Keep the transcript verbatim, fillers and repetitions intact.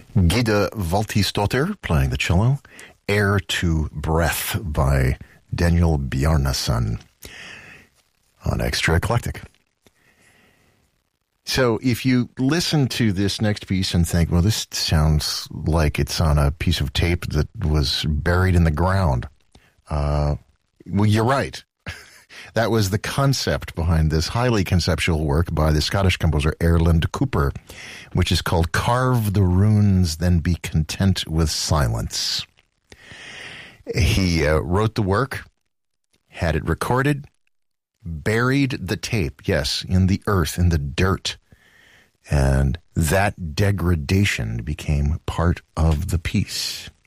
Gyda Valtistottir playing the cello. Air to Breath by Daniel Bjarnason on Extra Eclectic. So if you listen to this next piece and think, well, this sounds like it's on a piece of tape that was buried in the ground, uh, well, you're right. That was the concept behind this highly conceptual work by the Scottish composer Erland Cooper, which is called Carve the Runes, Then Be Content with Silence. He uh, wrote the work, had it recorded, buried the tape, yes, in the earth, in the dirt, and that degradation became part of the piece.